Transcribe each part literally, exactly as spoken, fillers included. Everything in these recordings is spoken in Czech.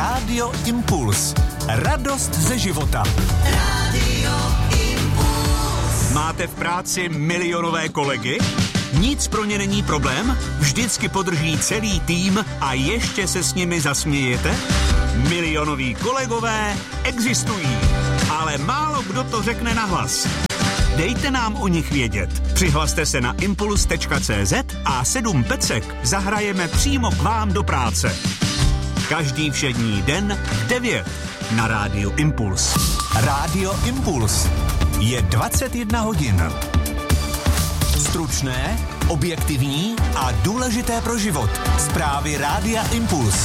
Rádio Impuls. Radost ze života. Rádio Impuls. Máte v práci milionové kolegy? Nic pro ně není problém? Vždycky podrží celý tým a ještě se s nimi zasmějete? Milionoví kolegové existují, ale málo kdo to řekne nahlas. Dejte nám o nich vědět. Přihlaste se na impuls tečka cé zet a sedm pecek zahrajeme přímo k vám do práce. Každý všední den v devět na Rádiu Impuls. Rádio Impuls. Je dvacet jedna hodin. Stručné, objektivní a důležité pro život. Zprávy Rádia Impuls.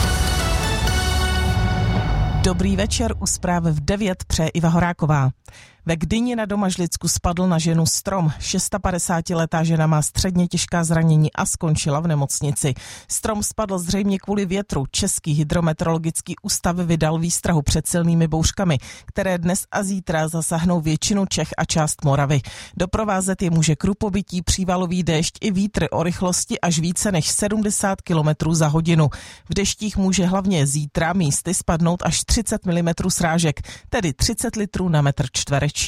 Dobrý večer, u zpráv v devět přeje Iva Horáková. Ve Gdyni na Domažlicku spadl na ženu strom. šedesátiletá žena má středně těžká zranění a skončila v nemocnici. Strom spadl zřejmě kvůli větru. Český hydrometeorologický ústav vydal výstrahu před silnými bouřkami, které dnes a zítra zasáhnou většinu Čech a část Moravy. Doprovázet je může krupobytí, přívalový déšť i vítr o rychlosti až více než sedmdesát kilometrů za hodinu. V deštích může hlavně zítra místy spadnout až třicet milimetrů srážek, tedy třicet litrů na metr čtvereční.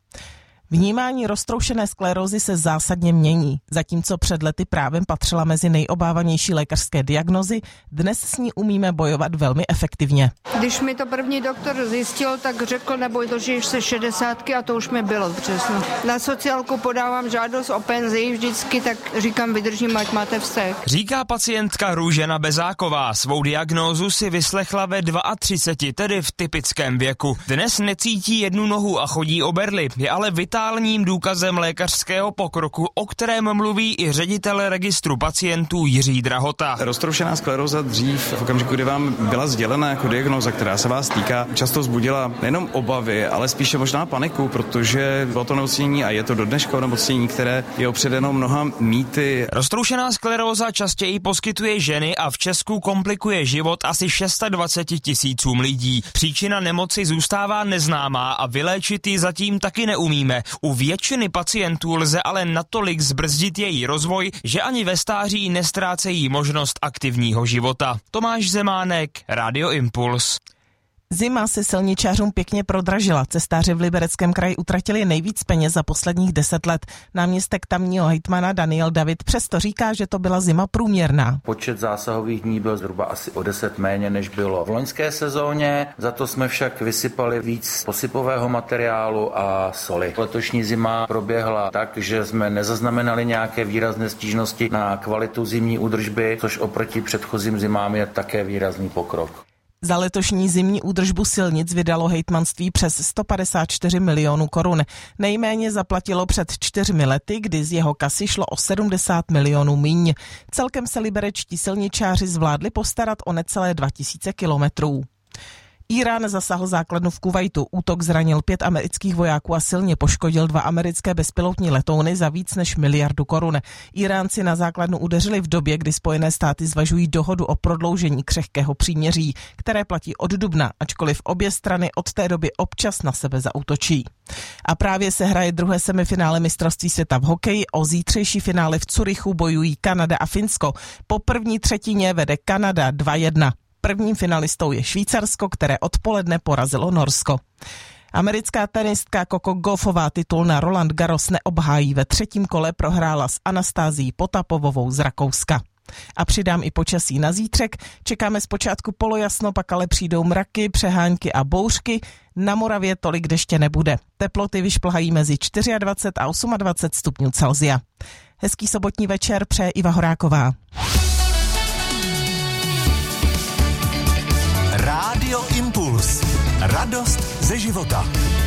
Vnímání roztroušené sklerózy se zásadně mění. Zatímco před lety právem patřila mezi nejobávanější lékařské diagnózy, dnes s ní umíme bojovat velmi efektivně. Když mi to první doktor zjistil, tak řekl, neboj, dožiješ se šedesátky a to už mi bylo v březnu. Na sociálku podávám žádost o penzi vždycky, tak říkám, vydržím, ať máte vztek. Říká pacientka Růžena Bezáková. Svou diagnózu si vyslechla ve třiceti dvou, tedy v typickém věku. Dnes necítí jednu nohu a chodí o berli, je ale vitální důkazem lékařského pokroku, o kterém mluví i ředitel registru pacientů Jiří Drahota. Roztroušená skleróza dřív, v okamžiku, kdy vám byla sdělena jako diagnóza, která se vás týká, často vzbudila nejenom obavy, ale spíše možná paniku, protože bylo to nemocnění a je to do dneška nemocnění, které je opředeno mnoha mýty. Roztroušená skleróza častěji poskytuje ženy a v Česku komplikuje život asi dvacet šest tisícům lidí. Příčina nemoci zůstává neznámá a vyléčit ji zatím taky neumíme. U většiny pacientů lze ale natolik zbrzdit její rozvoj, že ani ve stáří nestrácejí možnost aktivního života. Tomáš Zemánek, Rádio Impuls. Zima se silničářům pěkně prodražila. Cestáři v Libereckém kraji utratili nejvíc peněz za posledních deset let. Náměstek tamního hejtmana Daniel David přesto říká, že to byla zima průměrná. Počet zásahových dní byl zhruba asi o deset méně, než bylo v loňské sezóně. Za to jsme však vysypali víc posypového materiálu a soli. Letošní zima proběhla tak, že jsme nezaznamenali nějaké výrazné stížnosti na kvalitu zimní údržby, což oproti předchozím zimám je také výrazný pokrok. Za letošní zimní údržbu silnic vydalo hejtmanství přes sto padesát čtyři milionů korun. Nejméně zaplatilo před čtyřmi lety, kdy z jeho kasy šlo o sedmdesát milionů míň. Celkem se liberečtí silničáři zvládli postarat o necelé dva tisíce kilometrů. Írán zasahl základnu v Kuvajtu. Útok zranil pět amerických vojáků a silně poškodil dva americké bezpilotní letouny za víc než miliardu korun. Íránci na základnu udeřili v době, kdy Spojené státy zvažují dohodu o prodloužení křehkého příměří, které platí od dubna, ačkoliv obě strany od té doby občas na sebe zaútočí. A právě se hraje druhé semifinále mistrovství světa v hokeji. O zítřejší finále v Curychu bojují Kanada a Finsko. Po první třetině vede Kanada dva jedna. Prvním finalistou je Švýcarsko, které odpoledne porazilo Norsko. Americká tenistka Coco Gauffová titul na Roland Garros neobhájí. Ve třetím kole prohrála s Anastázií Potapovovou z Rakouska. A přidám i počasí na zítřek. Čekáme zpočátku polojasno, pak ale přijdou mraky, přehánky a bouřky. Na Moravě tolik deště nebude. Teploty vyšplhají mezi dvacet čtyři a dvacet osm stupňů Celsia. Hezký sobotní večer přeje Iva Horáková. Rádio Impuls. Radost ze života.